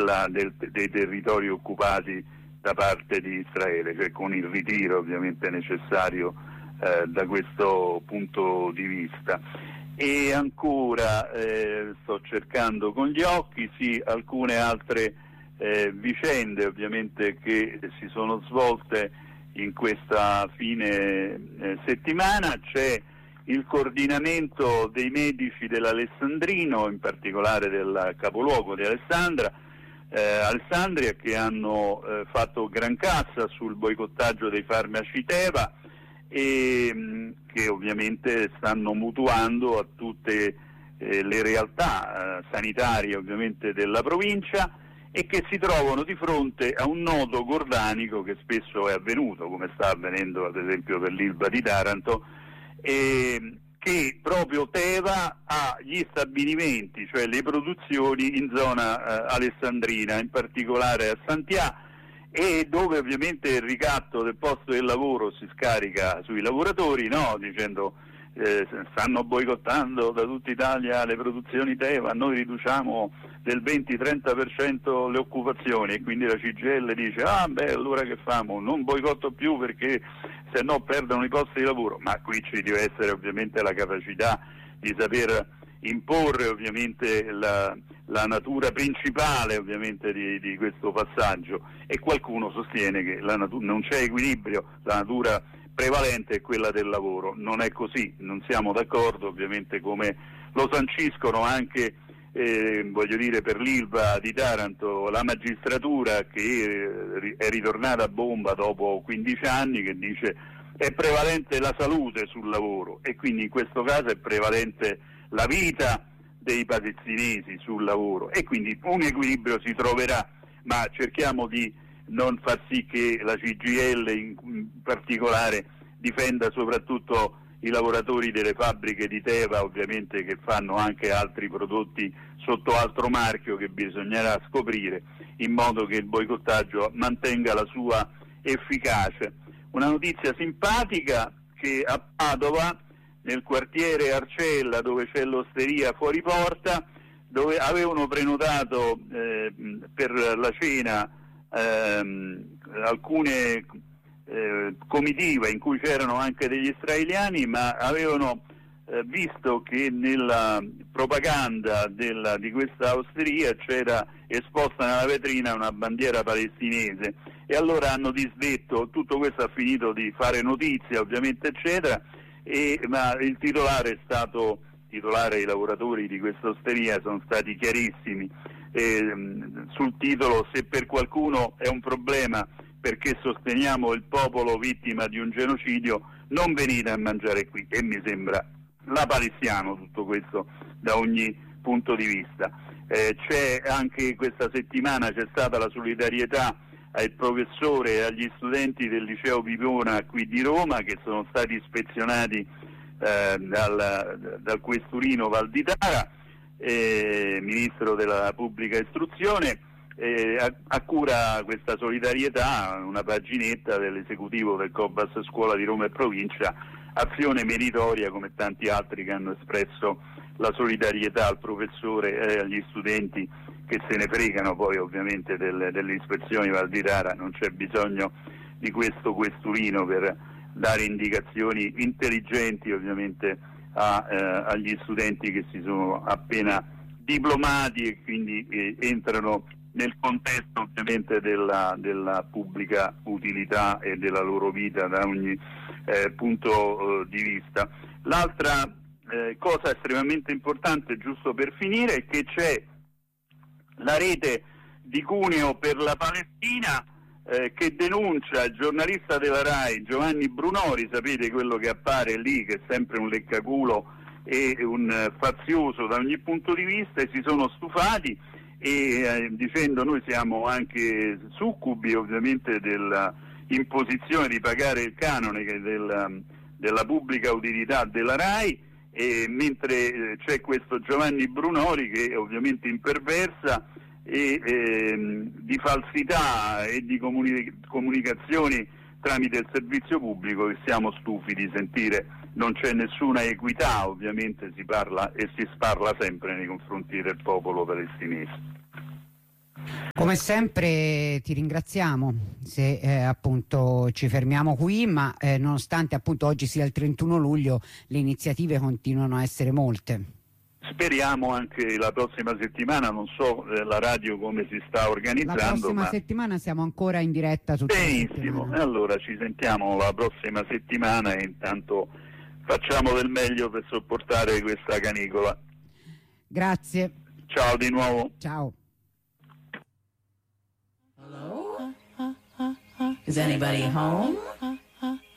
dei territori occupati da parte di Israele, cioè con il ritiro ovviamente necessario da questo punto di vista. E ancora sto cercando con gli occhi alcune altre vicende ovviamente che si sono svolte in questa fine settimana. C'è il coordinamento dei medici dell'Alessandrino, in particolare del capoluogo di Alessandria, che hanno fatto gran cassa sul boicottaggio dei farmaci Teva e che ovviamente stanno mutuando a tutte le realtà sanitarie ovviamente della provincia, e che si trovano di fronte a un nodo gordanico che spesso è avvenuto, come sta avvenendo ad esempio per l'Ilva di Taranto, che proprio Teva ha gli stabilimenti, cioè le produzioni in zona alessandrina, in particolare a Santià, e dove ovviamente il ricatto del posto del lavoro si scarica sui lavoratori, no? Dicendo stanno boicottando da tutta Italia le produzioni Teva, noi riduciamo del 20-30% le occupazioni, e quindi la CGIL dice allora che famo? Non boicotto più perché se no perdono i posti di lavoro. Ma qui ci deve essere ovviamente la capacità di saper imporre ovviamente la natura principale ovviamente di questo passaggio, e qualcuno sostiene che non c'è equilibrio, la natura prevalente è quella del lavoro. Non è così, non siamo d'accordo, ovviamente, come lo sanciscono anche per l'Ilva di Taranto la magistratura, che è ritornata a bomba dopo 15 anni, che dice è prevalente la salute sul lavoro, e quindi in questo caso è prevalente la vita dei palestinesi sul lavoro, e quindi un equilibrio si troverà, ma cerchiamo di non far sì che la CGIL in particolare difenda soprattutto i lavoratori delle fabbriche di Teva, ovviamente, che fanno anche altri prodotti sotto altro marchio che bisognerà scoprire, in modo che il boicottaggio mantenga la sua efficacia. Una notizia simpatica, che a Padova, nel quartiere Arcella, dove c'è l'osteria fuori porta, dove avevano prenotato per la cena alcune comitiva in cui c'erano anche degli israeliani, ma avevano visto che nella propaganda di questa osteria c'era esposta nella vetrina una bandiera palestinese, e allora hanno disdetto. Tutto questo ha finito di fare notizia ovviamente eccetera, ma il titolare e i lavoratori di questa osteria sono stati chiarissimi sul titolo: se per qualcuno è un problema perché sosteniamo il popolo vittima di un genocidio, non venite a mangiare qui. E mi sembra lapalissiano tutto questo da ogni punto di vista. C'è anche questa settimana, c'è stata la solidarietà al professore e agli studenti del liceo Pipona qui di Roma, che sono stati ispezionati dal questurino Valditara, ministro della pubblica istruzione. A cura questa solidarietà una paginetta dell'esecutivo del Cobas Scuola di Roma e Provincia, azione meritoria come tanti altri che hanno espresso la solidarietà al professore e agli studenti, che se ne fregano poi ovviamente delle ispezioni Valditara. Non c'è bisogno di questo questurino per dare indicazioni intelligenti ovviamente agli studenti che si sono appena diplomati e quindi entrano nel contesto ovviamente della pubblica utilità e della loro vita da ogni punto di vista. L'altra cosa estremamente importante, giusto per finire, è che c'è la rete di Cuneo per la Palestina che denuncia il giornalista della RAI Giovanni Brunori, sapete, quello che appare lì, che è sempre un leccaculo e un fazioso da ogni punto di vista, e si sono stufati dicendo: noi siamo anche succubi ovviamente della imposizione di pagare il canone della pubblica utilità della RAI, mentre c'è questo Giovanni Brunori che ovviamente imperversa e di falsità e di comunicazioni tramite il servizio pubblico, che siamo stufi di sentire. Non c'è nessuna equità, ovviamente si parla e si sparla sempre nei confronti del popolo palestinese. Come sempre ti ringraziamo se appunto ci fermiamo qui, ma nonostante appunto oggi sia il 31 luglio le iniziative continuano a essere molte. Speriamo anche la prossima settimana, non so la radio come si sta organizzando. La prossima settimana siamo ancora in diretta tutta benissimo, e allora ci sentiamo la prossima settimana e intanto facciamo del meglio per sopportare questa canicola. Grazie. Ciao di nuovo. Ciao. Hello? Is anybody home?